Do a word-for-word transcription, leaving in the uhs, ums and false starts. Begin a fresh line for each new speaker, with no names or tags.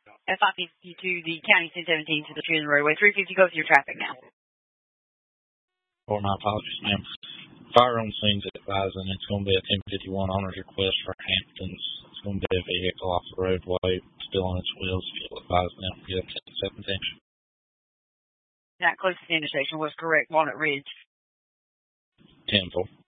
At five fifty-two, the County ten seventeen to the Chisholm Roadway. three fifty, go through your traffic now.
Or my apologies, ma'am. Fire on scene's advising it's going to be a ten fifty-one owner's request for Hamptons. It's going to be a vehicle off the roadway, still on its wheels. You'll advise them to get up to ten seventeen.
That closest intersection was correct, Walnut Ridge.
ten four.